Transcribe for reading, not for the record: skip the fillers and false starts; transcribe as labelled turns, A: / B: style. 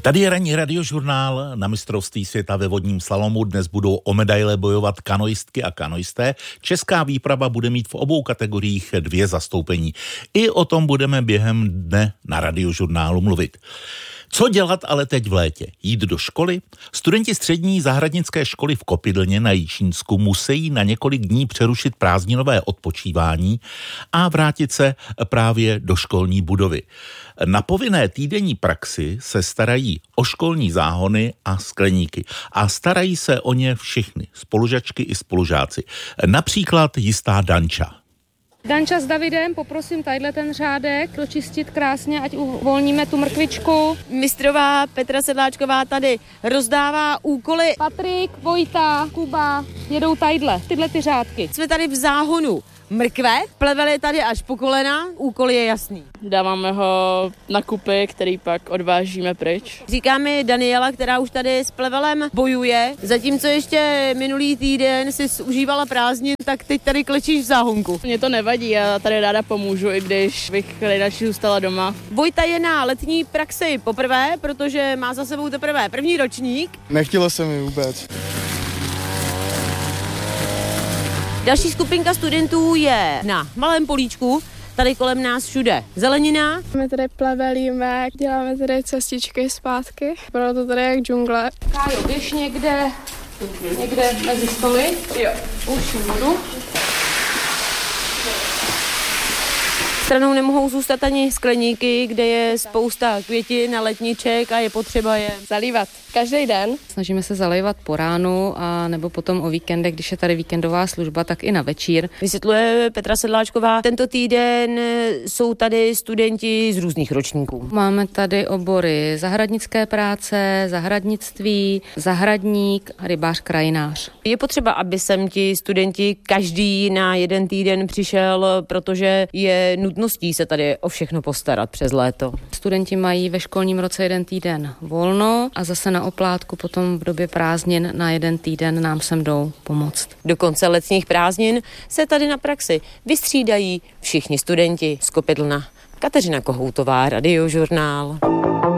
A: Tady je ranní radiožurnál. Na mistrovství světa ve vodním slalomu dnes budou o medaile bojovat kanoistky a kanoisté. Česká výprava bude mít v obou kategoriích 2 zastoupení. I o tom budeme během dne na radiožurnálu mluvit. Co dělat ale teď v létě? Jít do školy? Studenti střední zahradnické školy v Kopidlně na Jičínsku musí na několik dní přerušit prázdninové odpočívání a vrátit se právě do školní budovy. Na povinné týdenní praxi se starají o školní záhony a skleníky. A starají se o ně všichni, spolužačky i spolužáci. Například jistá Danča.
B: Danča s Davidem, poprosím tadyhle ten řádek dočistit krásně, ať uvolníme tu mrkvičku.
C: Mistrová Petra Sedláčková tady rozdává úkoly.
B: Patrik, Vojta, Kuba jedou tyhle ty řádky.
C: Jsme tady v záhonu mrkve, plevely tady až po kolena, úkol je jasný.
D: Dáváme ho na kupy, který pak odvážíme pryč.
C: Říká mi Daniela, která už tady s plevelem bojuje, zatímco ještě minulý týden si užívala prázdnin, tak teď tady klečíš v záhonku.
D: Mně to nevadí, já tady ráda pomůžu, i když bych radši zůstala doma.
C: Vojta je na letní praxi poprvé, protože má za sebou teprve první ročník.
E: Nechtělo se mi vůbec.
C: Další skupinka studentů je na malém políčku, tady kolem nás všude zelenina.
F: My tady plevelíme, děláme tady cestičky zpátky, bylo to tady jak džungle.
B: Kájo, běž někde mezi stoly, už vodu.
C: Stranou nemohou zůstat ani skleníky, kde je spousta květin a letniček a je potřeba je
F: Zalívat každý den.
G: Snažíme se zalévat po ránu a nebo potom o víkendech, když je tady víkendová služba, tak i na večír.
C: Vysvětluje Petra Sedláčková. Tento týden jsou tady studenti z různých ročníků.
G: Máme tady obory zahradnické práce, zahradnictví, zahradník, rybář, krajinář.
C: Je potřeba, aby sem ti studenti každý na jeden týden přišel, protože je nutností se tady o všechno postarat přes léto.
G: Studenti mají ve školním roce 1 týden volno a zase na oplátku potom v době prázdnin na 1 týden nám sem jdou pomoct.
C: Do konce letních prázdnin se tady na praxi vystřídají všichni studenti z Kopidlna. Kateřina Kohoutová, Radiožurnál.